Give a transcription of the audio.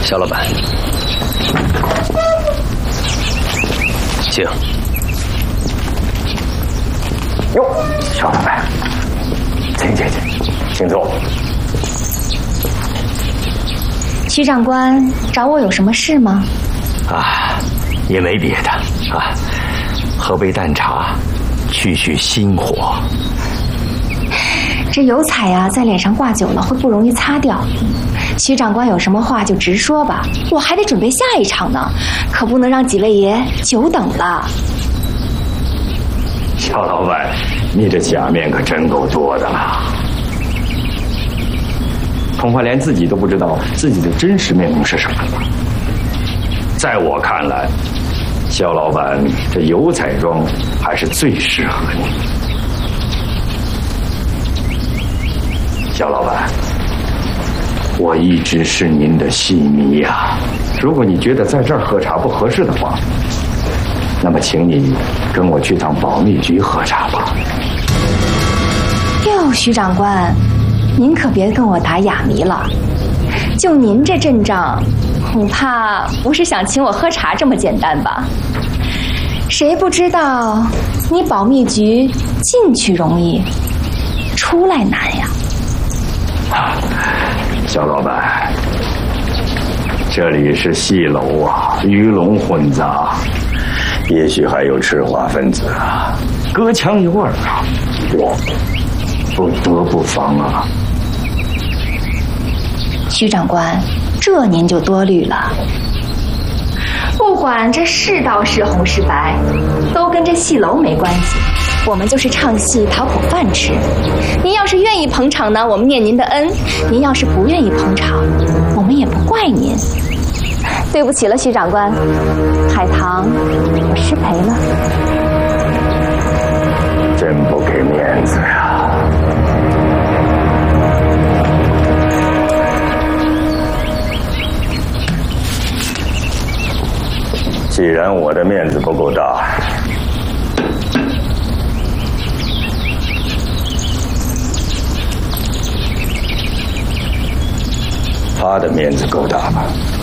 肖老板，请。 哟，肖老板，请，请坐。 徐长官找我有什么事吗？ 也没别的喝杯淡茶，去心火。 这油彩呀，在脸上挂久了会不容易擦掉。徐长官有什么话就直说吧，我还得准备下一场呢，可不能让几位爷久等了。 肖老板，你这假面可真够多的了，恐怕连自己都不知道自己的真实面目是什么了。在我看来，肖老板这油彩妆还是最适合你。肖老板，我一直是您的戏迷呀。如果你觉得在这儿喝茶不合适的话，那么请你跟我去趟保密局喝茶吧。 哟，徐长官，您可别跟我打哑谜了。就您这阵仗，恐怕不是想请我喝茶这么简单吧？谁不知道你保密局进去容易，出来难呀。 肖老板，这里是戏楼鱼龙混杂，也许还有吃花分子隔墙有耳我不得不防徐长官，这您就多虑了。不管这世道是红是白，都跟这戏楼没关系。我们就是唱戏讨口饭吃。您要是愿意捧场呢，我们念您的恩；您要是不愿意捧场，我们也不怪您。对不起了，徐长官，海棠我失陪了。 真不给面子呀！既然我的面子不够大，他的面子够大吧？